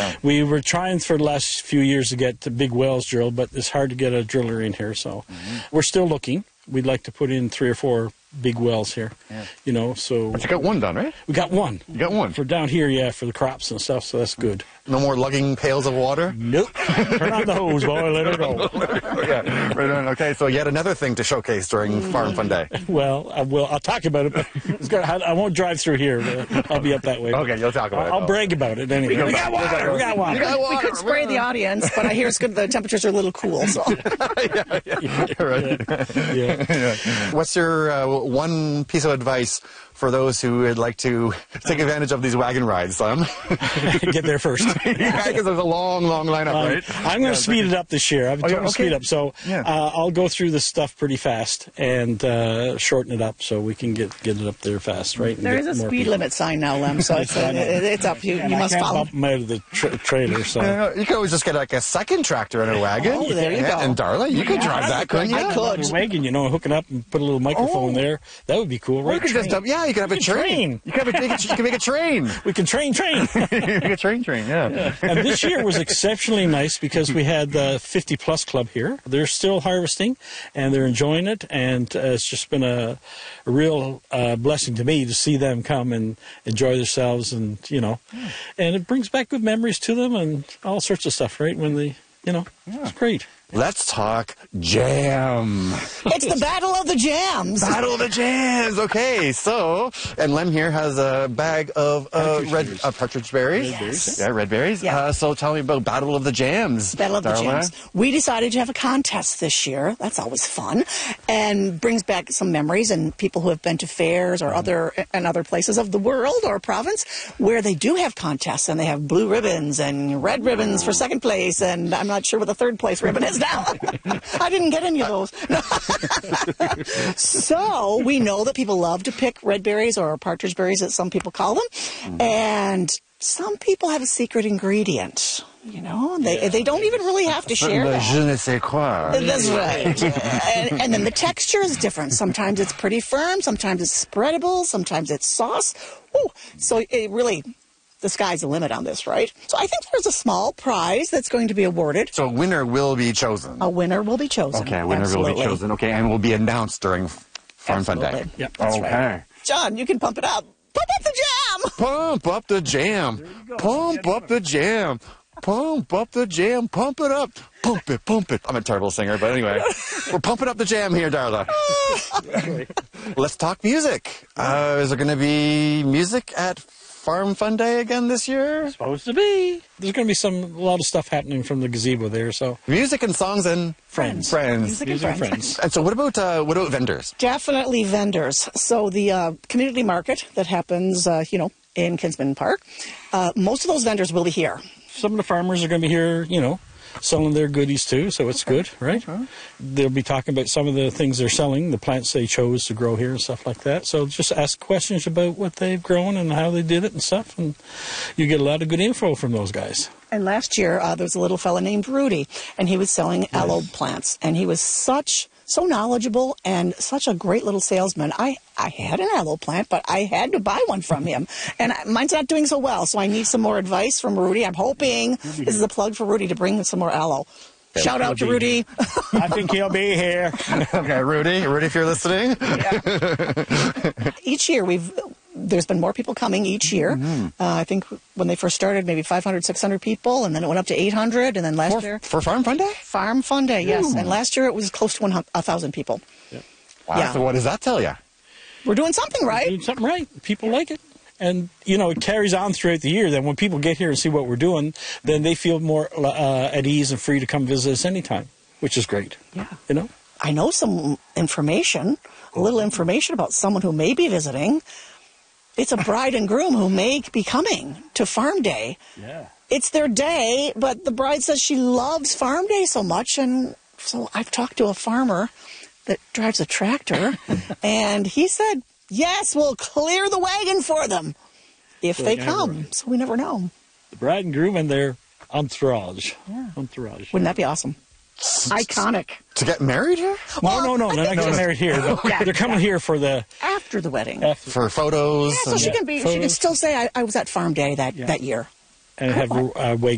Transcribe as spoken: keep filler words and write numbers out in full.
Yeah. We were trying for the last few years to get the big wells drilled, but it's hard to get a driller in here, so mm-hmm. we're still looking. We'd like to put in three or four big wells here, yeah. you know, so... But you got one done, right? We got one. You got one? For down here, yeah, for the crops and stuff, so that's good. No more lugging pails of water? Nope. Turn on the hose, boy, let her go. Yeah, right on. Okay, so yet another thing to showcase during Farm Fun Day. Well, I will, I'll talk about it, but it's gonna, I won't drive through here, but I'll be up that way. Okay, you'll talk about I'll, it. I'll brag about it anyway. We, We got water! We got water! We got water! We could spray the audience, but I hear it's good. The temperatures are a little cool, so... yeah, yeah, yeah, right. Yeah. Yeah. What's your uh, one piece of advice for those who would like to take advantage of these wagon rides, Sam? Get there first. Yeah, because there's a long, long lineup, um, right? I'm going to yeah, speed it up this year. I've oh, told yeah, okay. speed up, so yeah. uh, I'll go through this stuff pretty fast and uh, shorten it up so we can get get it up there fast, right? There is a speed people. limit sign now, Lem, so it's, uh, it, it's up. You, you must I can't follow. bump them out of the tra trailer, so... Uh, you could always just get like a second tractor in a wagon. Oh, there you yeah, go. And Darla, you could drive that, couldn't you? I could. A wagon, you know, hook it up and put a little microphone Oh. there. That would be cool, Or right? you could just dump, yeah, you could have a can train. train. You could have a, you could make a train. We can train, train. Make a train, train, yeah. Yeah. And this year was exceptionally nice because we had the fifty plus club here. They're still harvesting and they're enjoying it, and uh, it's just been a, a real uh, blessing to me to see them come and enjoy themselves, and you know, yeah. and it brings back good memories to them and all sorts of stuff, right? When they, you know, yeah. It's great. Let's talk jam. It's the Battle of the Jams. Battle of the Jams. Okay, so, and Lem here has a bag of uh, red berries. Uh, partridge berries. Red berries. Yeah, red berries. Yeah. Uh, so tell me about Battle of the Jams. Battle of the Darla. Jams. We decided to have a contest this year. That's always fun, and brings back some memories. And people who have been to fairs or other and other places of the world or province where they do have contests, and they have blue ribbons and red ribbons for second place, and I'm not sure what the third place ribbon is now. I didn't get any of those. No. So we know that people love to pick red berries or partridge berries, as some people call them, mm. and some people have a secret ingredient. You know, they yeah. they don't even really have to share Le that. Je ne sais quoi. That's right. and, and then the texture is different. Sometimes it's pretty firm. Sometimes it's spreadable. Sometimes it's sauce. Ooh, so it really... The sky's the limit on this, right? So I think there's a small prize that's going to be awarded. So a winner will be chosen. A winner will be chosen. Okay, a winner Absolutely. will be chosen. Okay, and will be announced during Farm Fun Day. Yep. That's okay. Right. John, you can pump it up. Pump up the jam! Pump up the jam. Pump up the jam. Pump up the jam. Pump it up. Pump it, pump it. I'm a terrible singer, but anyway. We're pumping up the jam here, Darla. Let's talk music. Uh, is there going to be music at Farm Fun Day again this year? Supposed to be. There's going to be some a lot of stuff happening from the gazebo there. So music and songs and friends, friends, music, music and and friends. friends. And so, what about uh, what about vendors? Definitely vendors. So the uh, community market that happens, uh, you know, in Kinsman Park, uh, most of those vendors will be here. Some of the farmers are going to be here, you know, selling their goodies too, so it's good, right? Uh-huh. They'll be talking about some of the things they're selling, the plants they chose to grow here and stuff like that. So just ask questions about what they've grown and how they did it and stuff, and you get a lot of good info from those guys. And last year, uh, there was a little fella named Rudy, and he was selling yes. aloe plants, and he was such... so knowledgeable and such a great little salesman. I, I had an aloe plant, but I had to buy one from him. And mine's not doing so well, so I need some more advice from Rudy. I'm hoping this is a plug for Rudy to bring some more aloe. Okay, Shout out to Rudy. I think he'll be here. Okay, Rudy. Rudy, if you're listening. Yeah. Each year, we've... There's been more people coming each year. Mm-hmm. uh, I think when they first started, maybe five hundred, six hundred people, and then it went up to eight hundred, and then last for, year... For Farm Fun Day? Farm Fun Day, yes. Ooh. And last year it was close to one thousand people. Yep. Wow, yeah. So what does that tell you? We're doing something right. We're doing something right. People like it. And, you know, it carries on throughout the year. Then when people get here and see what we're doing, then they feel more uh, at ease and free to come visit us anytime, which is great. Yeah. You know? I know some information, a little information about someone who may be visiting. It's a bride and groom who may be coming to Farm Day. Yeah. It's their day, but the bride says she loves Farm Day so much. And so I've talked to a farmer that drives a tractor, and he said, yes, we'll clear the wagon for them if so they come. Never, so we never know. The bride and groom and their entourage. Yeah. Entourage. Wouldn't that be awesome? Iconic. To get married here? No, no, no. They're not getting married here. They're, they're coming here for the... After the wedding. After. For photos. Yeah, so she can be. Photos. She can still say, I, I was at Farm Day that, yeah. that year. And have a uh,